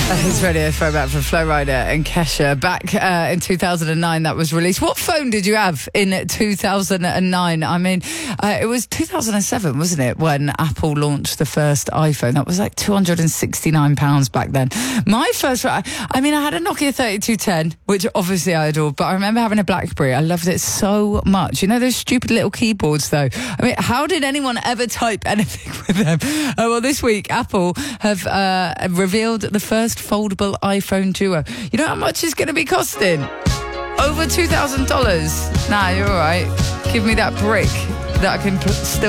It's Radio Throwback from Flo Rida and Kesha. Back in 2009, that was released. What phone did you have in 2009? I mean, it was 2007, wasn't it, when Apple launched the first iPhone? That was like £269 back then. My first, I had a Nokia 3210, which obviously I adored, but I remember having a BlackBerry. I loved it so much. You know those stupid little keyboards, though? I mean, how did anyone ever type anything with them? Well, this week, Apple have revealed the first foldable iPhone Duo. You know how much it's going to be costing? Over $2,000. Nah, you're all right. Give me that brick that I can still